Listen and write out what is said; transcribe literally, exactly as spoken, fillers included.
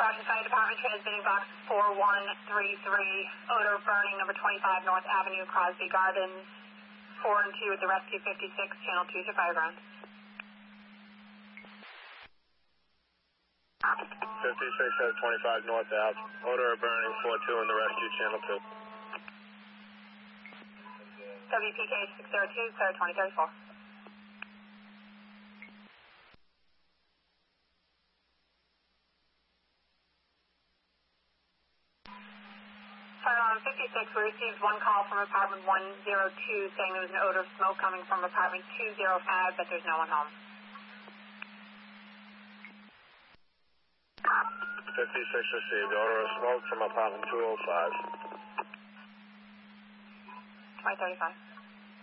Roger, Fire Department transmitting box four one three three, odor of burning, number twenty-five North Avenue, Crosby Gardens, four and two at the Rescue fifty-six, channel two to Fireground. fifty-six at twenty-five North Ave, odor of burning, four two in the Rescue, channel two. W P K six zero two, clear twenty thirty-four. Fire alarm fifty-six, we received one call from apartment one oh two saying there was an odor of smoke coming from apartment two oh five, but there's no one home. fifty-six received, odor of smoke from apartment two oh five. twenty thirty-five.